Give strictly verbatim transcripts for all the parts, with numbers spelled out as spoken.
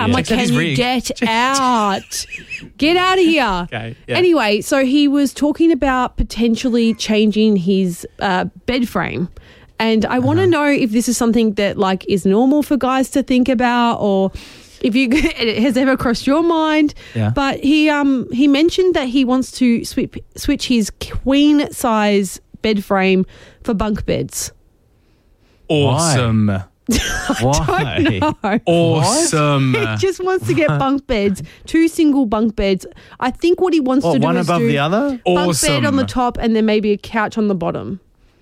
I'm like, can you rig. get out? Get out of here. Okay, yeah. Anyway, so he was talking about potentially changing his uh, bed frame. And I want to know if this is something that like is normal for guys to think about, or if you it has ever crossed your mind. Yeah. But he um he mentioned that he wants to switch switch his queen size bed frame for bunk beds. Awesome. Why? No. Awesome. He just wants to get bunk beds, two single bunk beds. I think what he wants What, to do one is above do the other? bunk Awesome. bed on the top and then maybe a couch on the bottom.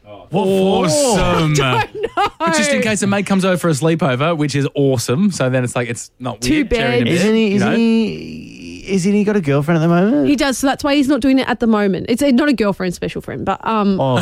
Awesome. Don't know. But just in case a mate comes over for a sleepover, which is awesome. So then it's like, it's not Two weird. sharing a beds. bed, Isn't he? you Isn't know? he? Isn't he got a girlfriend at the moment? He does, so that's why he's not doing it at the moment. It's a, not a girlfriend, special friend, but um, Oh,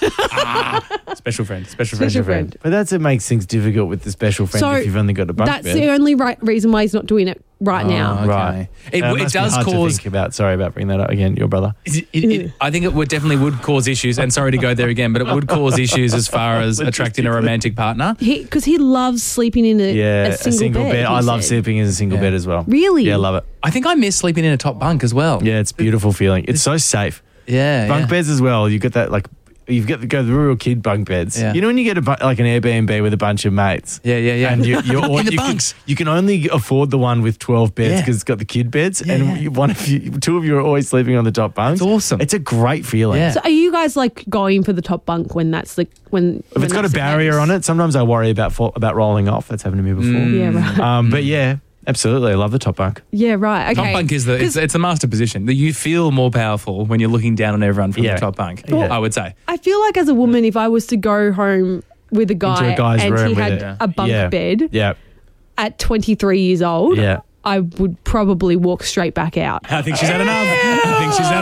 Special friend. Special friend. special friend. but that's it makes things difficult with the special friend So if you've only got a bunk That's bed. the only right reason why he's not doing it right now. okay. Right. It- Uh, it must be does hard to cause- think about. Sorry about bringing that up again. Your brother. It, it, it, I think it would definitely would cause issues, and sorry to go there again, but it would cause issues as far as attracting a romantic partner. Because he, loves sleeping in a, Yeah, a single, bed. I he love said. sleeping in a single Yeah. bed as well. Really? Yeah, I love it. I think I miss sleeping in a top bunk as well. Yeah, it's a beautiful feeling. It's so safe. Yeah. Bunk yeah. beds as well. You get that like. You've got to go the real kid bunk beds. Yeah. You know when you get a bu- like an Airbnb with a bunch of mates. Yeah, yeah, yeah. And you, you're all, In the you, can, bunks. you can only afford the one with twelve beds Yeah. because it's got the kid beds, Yeah, and yeah. you, one of you, two of you are always sleeping on the top bunks. It's awesome. It's a great feeling. Yeah. So are you guys like going for the top bunk when that's the when If it's got a barrier on it, sometimes I worry about fall, about rolling off. That's happened to me before. Mm. Yeah, right. Um, but yeah, absolutely, I love the top bunk. Yeah, right. Okay. Top bunk is the it's, 'Cause it's a master position. That you feel more powerful when you're looking down on everyone from Yeah. the top bunk. Yeah. I would say. I feel like as a woman, if I was to go home with a guy Into a guy's and room he with had it. a bunk Yeah. bed Yeah, at twenty-three years old, yeah. I would probably walk straight back out. I think she's had enough. I think she's had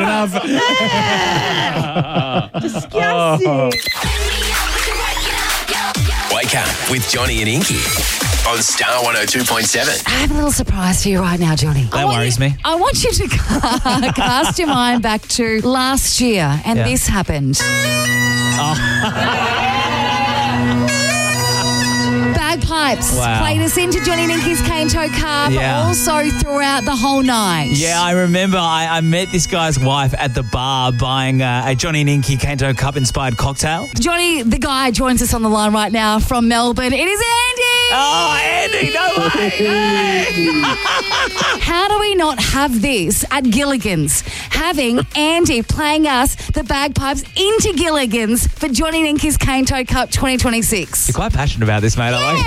enough. Disgusting. Wake up with Johnny and Inky on Star one oh two point seven. I have a little surprise for you right now, Johnny. That worries me. I want you to ca- cast your mind back to last year, and Yeah. this happened. Bagpipes Wow. played us into Johnny and Inky's Cane Toe Cup, Yeah. also throughout the whole night. Yeah, I remember I, I met this guy's wife at the bar buying uh, a Johnny and Inky Kanto Cup inspired cocktail. Johnny, the guy, joins us on the line right now from Melbourne. It is Andy! Oh, Andy, no way! Hey! How do we not have this at Gilligan's? Having Andy playing us the bagpipes into Gilligan's for Johnny and Inky's Cane Toe Cup twenty twenty-six. You're quite passionate about this, mate, I like.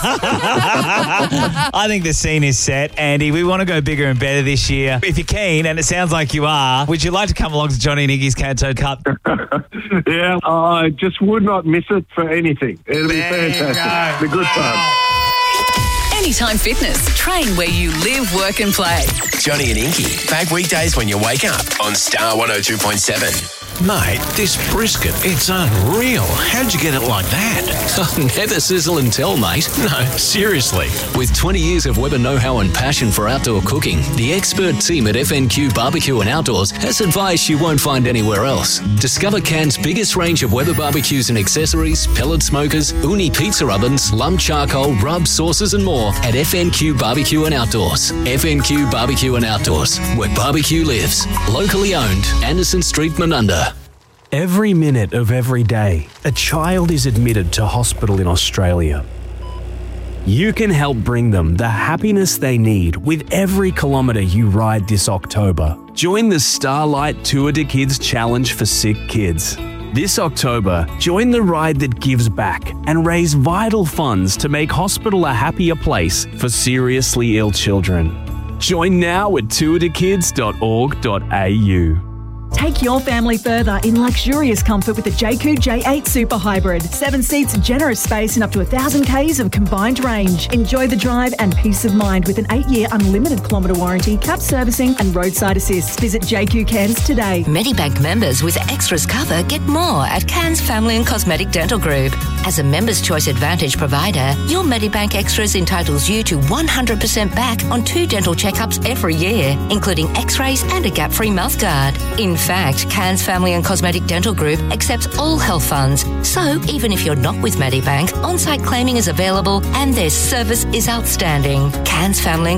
Yes. I think the scene is set, Andy. We want to go bigger and better this year. If you're keen, and it sounds like you are, would you like to come along to Johnny and Inky's Kanto Cup? Yeah, I just would not miss it for anything. It'll be There you fantastic. go. The good fun. Anytime Fitness. Train where you live, work and play. Johnny and Inky, back weekdays when you wake up on Star one oh two point seven. Mate, this brisket, it's unreal. How'd you get it like that? Never sizzle and tell, mate. No, seriously. With twenty years of Weber know-how and passion for outdoor cooking, the expert team at F N Q Barbecue and Outdoors has advice you won't find anywhere else. Discover Can's biggest range of Weber barbecues and accessories, pellet smokers, uni pizza ovens, lump charcoal, rubs, sauces and more at F N Q Barbecue and Outdoors. F N Q Barbecue and Outdoors, where barbecue lives. Locally owned, Anderson Street, Menunda. Every minute of every day, a child is admitted to hospital in Australia. You can help bring them the happiness they need with every kilometre you ride this October. Join the Starlight Tour de Kids Challenge for Sick Kids. This October, join the ride that gives back and raise vital funds to make hospital a happier place for seriously ill children. Join now at tour de kids dot org dot a u. Take your family further in luxurious comfort with the J Q J eight Super Hybrid. Seven seats, generous space and up to one thousand kays of combined range. Enjoy the drive and peace of mind with an eight-year unlimited kilometre warranty, cap servicing and roadside assist. Visit J Q Cairns today. Medibank members with extras cover get more at Cairns Family and Cosmetic Dental Group. As a Members' Choice Advantage provider, your Medibank Extras entitles you to one hundred percent back on two dental checkups every year, including x-rays and a gap-free mouthguard. In fact, Cairns Family and Cosmetic Dental Group accepts all health funds. So even if you're not with Medibank, on-site claiming is available and their service is outstanding. Cairns Family and